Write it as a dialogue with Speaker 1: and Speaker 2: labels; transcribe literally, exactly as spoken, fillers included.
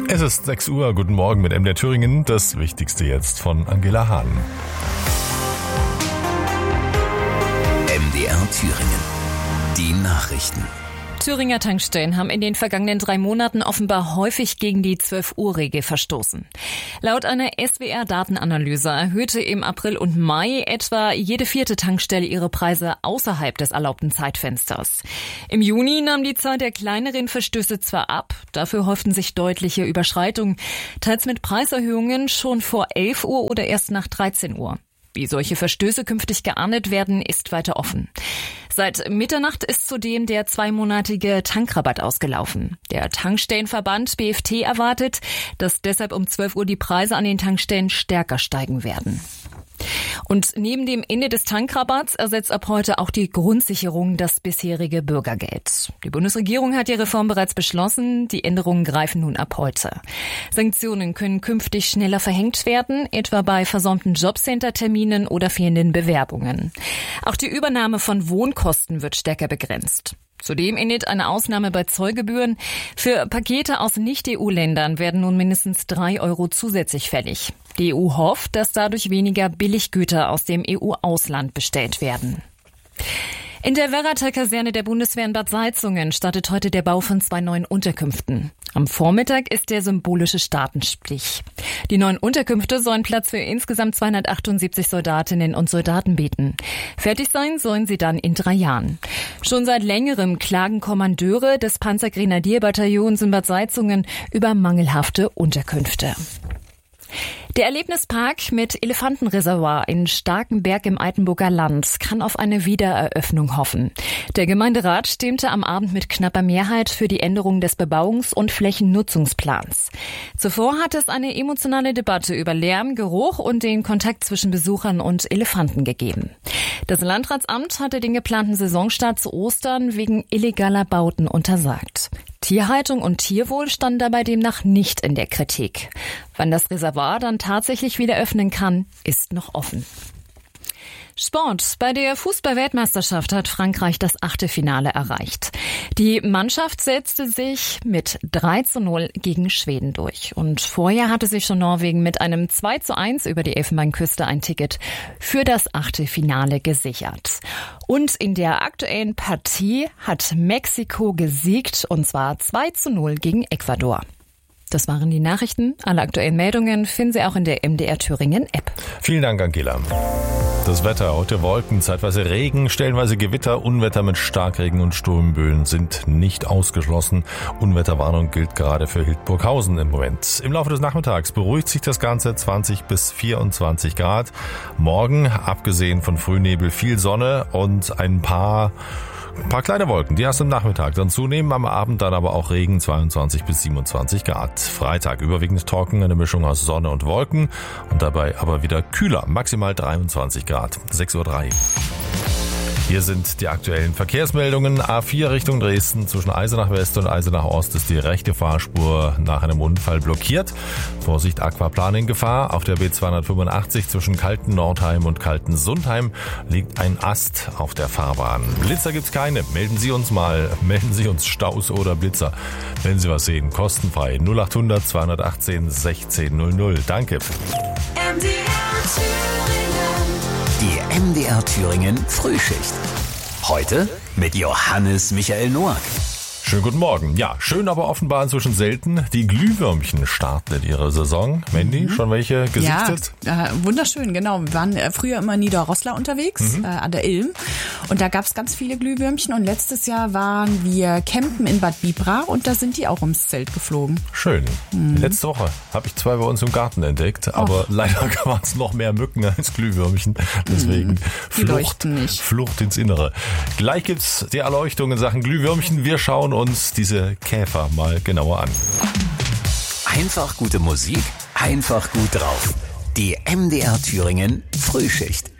Speaker 1: Es ist sechs Uhr, guten Morgen mit M D R Thüringen. Das Wichtigste jetzt von Angela Hahn.
Speaker 2: M D R Thüringen. Die Nachrichten.
Speaker 3: Thüringer Tankstellen haben in den vergangenen drei Monaten offenbar häufig gegen die zwölf-Uhr-Regel verstoßen. Laut einer S W R-Datenanalyse erhöhte im April und Mai etwa jede vierte Tankstelle ihre Preise außerhalb des erlaubten Zeitfensters. Im Juni nahm die Zahl der kleineren Verstöße zwar ab, dafür häuften sich deutliche Überschreitungen, teils mit Preiserhöhungen schon vor elf Uhr oder erst nach dreizehn Uhr. Wie solche Verstöße künftig geahndet werden, ist weiter offen. Seit Mitternacht ist zudem der zweimonatige Tankrabatt ausgelaufen. Der Tankstellenverband B F T erwartet, dass deshalb um zwölf Uhr die Preise an den Tankstellen stärker steigen werden. Und neben dem Ende des Tankrabatts ersetzt ab heute auch die Grundsicherung das bisherige Bürgergeld. Die Bundesregierung hat die Reform bereits beschlossen. Die Änderungen greifen nun ab heute. Sanktionen können künftig schneller verhängt werden, etwa bei versäumten Jobcenter-Terminen oder fehlenden Bewerbungen. Auch die Übernahme von Wohnkosten wird stärker begrenzt. Zudem endet eine Ausnahme bei Zollgebühren. Für Pakete aus Nicht-E U-Ländern werden nun mindestens drei Euro zusätzlich fällig. Die E U hofft, dass dadurch weniger Billiggüter aus dem E U-Ausland bestellt werden. In der Werrater-Kaserne der Bundeswehr in Bad Salzungen startet heute der Bau von zwei neuen Unterkünften. Am Vormittag ist der symbolische Startenstich. Die neuen Unterkünfte sollen Platz für insgesamt zweihundertachtundsiebzig Soldatinnen und Soldaten bieten. Fertig sein sollen sie dann in drei Jahren. Schon seit längerem klagen Kommandeure des Panzergrenadierbataillons in Bad Salzungen über mangelhafte Unterkünfte. Der Erlebnispark mit Elefantenreservoir in Starkenberg im Altenburger Land kann auf eine Wiedereröffnung hoffen. Der Gemeinderat stimmte am Abend mit knapper Mehrheit für die Änderung des Bebauungs- und Flächennutzungsplans. Zuvor hatte es eine emotionale Debatte über Lärm, Geruch und den Kontakt zwischen Besuchern und Elefanten gegeben. Das Landratsamt hatte den geplanten Saisonstart zu Ostern wegen illegaler Bauten untersagt. Tierhaltung und Tierwohl standen dabei demnach nicht in der Kritik. Wann das Reservoir dann tatsächlich wieder öffnen kann, ist noch offen. Sport. Bei der Fußball-Weltmeisterschaft hat Frankreich das Achtelfinale erreicht. Die Mannschaft setzte sich mit drei zu null gegen Schweden durch. Und vorher hatte sich schon Norwegen mit einem zwei zu eins über die Elfenbeinküste ein Ticket für das Achtelfinale gesichert. Und in der aktuellen Partie hat Mexiko gesiegt, und zwar zwei zu null gegen Ecuador. Das waren die Nachrichten. Alle aktuellen Meldungen finden Sie auch in der M D R Thüringen App.
Speaker 1: Vielen Dank, Angela. Das Wetter, heute Wolken, zeitweise Regen, stellenweise Gewitter, Unwetter mit Starkregen und Sturmböen sind nicht ausgeschlossen. Unwetterwarnung gilt gerade für Hildburghausen im Moment. Im Laufe des Nachmittags beruhigt sich das Ganze, zwanzig bis vierundzwanzig Grad. Morgen, abgesehen von Frühnebel, viel Sonne und ein paar Ein paar kleine Wolken, die erst am Nachmittag dann zunehmen, am Abend dann aber auch Regen, zweiundzwanzig bis siebenundzwanzig Grad. Freitag überwiegend trocken, eine Mischung aus Sonne und Wolken und dabei aber wieder kühler, maximal dreiundzwanzig Grad. sechs Uhr drei. Hier sind die aktuellen Verkehrsmeldungen. A vier Richtung Dresden zwischen Eisenach West und Eisenach Ost ist die rechte Fahrspur nach einem Unfall blockiert. Vorsicht, Aquaplan in Gefahr. Auf der B zweihundertfünfundachtzig zwischen Kalten-Nordheim und Kalten-Sundheim liegt ein Ast auf der Fahrbahn. Blitzer gibt's keine. Melden Sie uns mal. Melden Sie uns Staus oder Blitzer. Wenn Sie was sehen, kostenfrei. null acht hundert zweihundertachtzehn sechzehn null null. Danke.
Speaker 2: Die M D R Thüringen Frühschicht. Heute mit Johannes Michael Noack.
Speaker 1: Schönen guten Morgen. Ja, schön, aber offenbar inzwischen selten. Die Glühwürmchen starten in ihre Saison. Mandy, mhm. schon welche gesichtet?
Speaker 4: Ja, äh, wunderschön, genau. Wir waren äh, früher immer in Niederrosslar unterwegs, mhm. äh, an der Ilm. Und da gab es ganz viele Glühwürmchen. Und letztes Jahr waren wir campen in Bad Bibrach und da sind die auch ums Zelt geflogen.
Speaker 1: Schön. Mhm. Letzte Woche habe ich zwei bei uns im Garten entdeckt. Aber Och. leider waren es noch mehr Mücken als Glühwürmchen. Deswegen mhm. Flucht, Flucht ins Innere. Gleich gibt's die Erleuchtung in Sachen Glühwürmchen. Wir schauen uns diese Käfer mal genauer an.
Speaker 2: Einfach gute Musik, einfach gut drauf. Die M D R Thüringen Frühschicht.